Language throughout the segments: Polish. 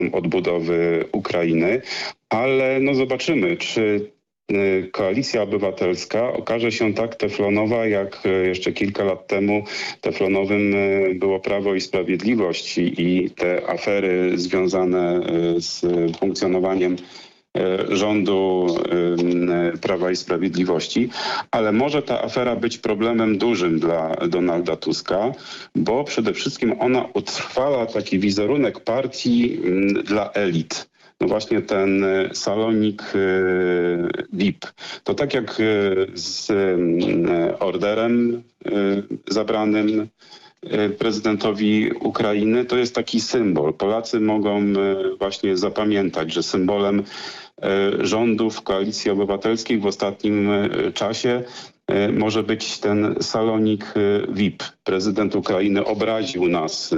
odbudowy Ukrainy, ale no zobaczymy, czy Koalicja Obywatelska okaże się tak teflonowa, jak jeszcze kilka lat temu teflonowym było Prawo i Sprawiedliwość i te afery związane z funkcjonowaniem rządu Prawa i Sprawiedliwości, ale może ta afera być problemem dużym dla Donalda Tuska, bo przede wszystkim ona utrwala taki wizerunek partii dla elit. No właśnie ten salonik VIP. To tak jak z orderem zabranym prezydentowi Ukrainy, to jest taki symbol. Polacy mogą właśnie zapamiętać, że symbolem rządów Koalicji Obywatelskiej w ostatnim czasie może być ten salonik VIP. Prezydent Ukrainy obraził nas,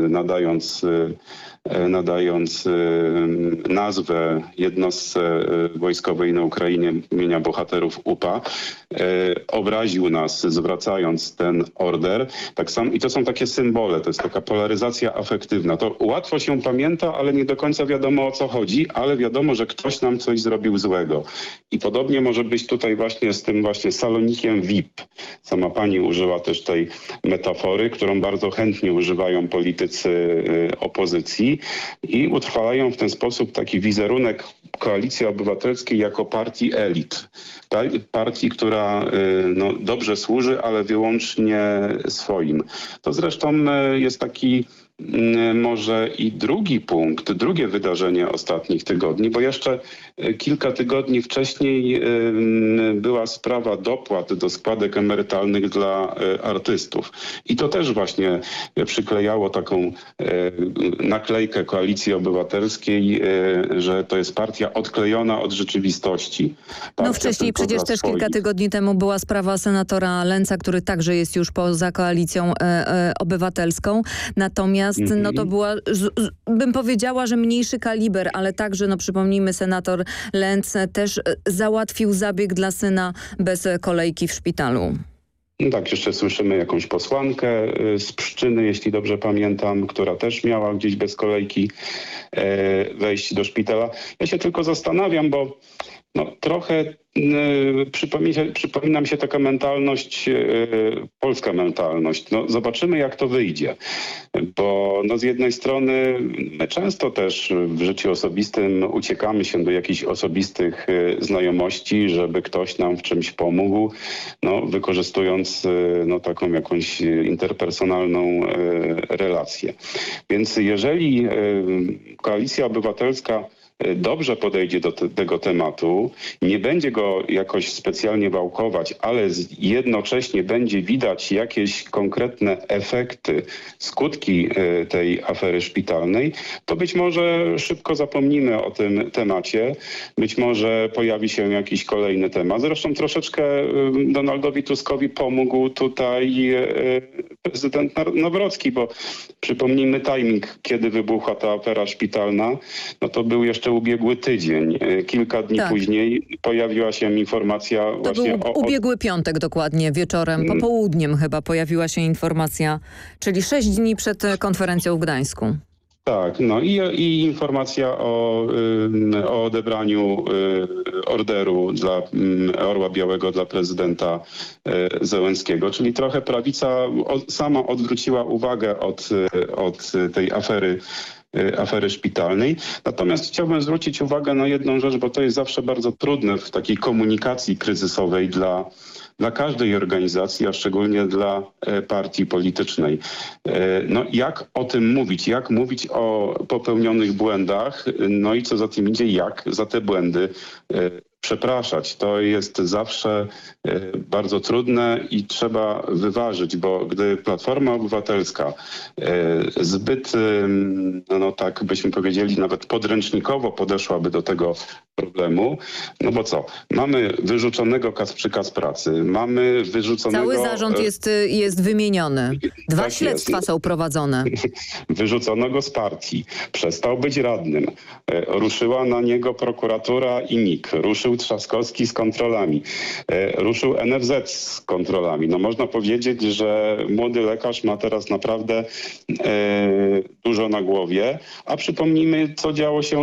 nadając nazwę jednostce wojskowej na Ukrainie imienia bohaterów UPA. Obraził nas, zwracając ten order. Tak samo, i to są takie symbole, to jest taka polaryzacja afektywna. To łatwo się pamięta, ale nie do końca wiadomo, o co chodzi, ale wiadomo, że ktoś nam coś zrobił złego. I podobnie może być tutaj właśnie z tym właśnie salonikiem VIP. Sama pani użyła też tej metafory, którą bardzo chętnie używają politycy opozycji i utrwalają w ten sposób taki wizerunek Koalicji Obywatelskiej jako partii elit. Partii, która no, dobrze służy, ale wyłącznie swoim. To zresztą jest taki może i drugi punkt, drugie wydarzenie ostatnich tygodni, bo jeszcze kilka tygodni wcześniej była sprawa dopłat do składek emerytalnych dla artystów. I to też właśnie przyklejało taką naklejkę Koalicji Obywatelskiej, że to jest partia odklejona od rzeczywistości. No wcześniej przecież też kilka tygodni temu była sprawa senatora Lęca, który także jest już poza Koalicją Obywatelską. Natomiast no to była, bym powiedziała, że mniejszy kaliber, ale także, no przypomnijmy, senator Lęc też załatwił zabieg dla syna bez kolejki w szpitalu. No tak, jeszcze słyszymy jakąś posłankę z Pszczyny, jeśli dobrze pamiętam, która też miała gdzieś bez kolejki wejść do szpitala. Ja się tylko zastanawiam, bo no, trochę przypomina mi się taka mentalność, polska mentalność. No, zobaczymy, jak to wyjdzie. Bo no, z jednej strony my często też w życiu osobistym uciekamy się do jakichś osobistych znajomości, żeby ktoś nam w czymś pomógł, no, wykorzystując no, taką jakąś interpersonalną relację. Więc jeżeli Koalicja Obywatelska dobrze podejdzie do tego tematu, nie będzie go jakoś specjalnie wałkować, ale jednocześnie będzie widać jakieś konkretne efekty, skutki tej afery szpitalnej, to być może szybko zapomnimy o tym temacie. Być może pojawi się jakiś kolejny temat. Zresztą troszeczkę Donaldowi Tuskowi pomógł tutaj prezydent Nawrocki, bo przypomnijmy timing, kiedy wybuchła ta afera szpitalna, no to był jeszcze ubiegły tydzień. Kilka dni później pojawiła się informacja to właśnie był ubiegły piątek dokładnie, wieczorem, popołudniem chyba pojawiła się informacja, czyli 6 dni przed konferencją w Gdańsku. Tak, no i informacja o odebraniu orderu dla Orła Białego dla prezydenta Zełenskiego, czyli trochę prawica sama odwróciła uwagę od tej afery szpitalnej. Natomiast chciałbym zwrócić uwagę na jedną rzecz, bo to jest zawsze bardzo trudne w takiej komunikacji kryzysowej dla każdej organizacji, a szczególnie dla partii politycznej. No jak o tym mówić? Jak mówić o popełnionych błędach? No i co za tym idzie, jak za te błędy przepraszać. To jest zawsze bardzo trudne i trzeba wyważyć, bo gdy Platforma Obywatelska zbyt, no tak byśmy powiedzieli, nawet podręcznikowo podeszłaby do tego problemu, no bo co? Mamy wyrzuconego Kasprzyka z pracy, mamy wyrzuconego... Cały zarząd jest wymieniony. Dwa śledztwa są prowadzone. Wyrzucono go z partii. Przestał być radnym. Ruszyła na niego prokuratura i NIK. Ruszył ruszył Trzaskowski z kontrolami, ruszył NFZ z kontrolami. No można powiedzieć, że młody lekarz ma teraz naprawdę dużo na głowie, a przypomnijmy, co działo się